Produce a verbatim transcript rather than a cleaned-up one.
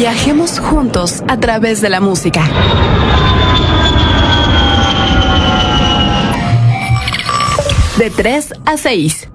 Viajemos juntos a través de la música. De tres a seis.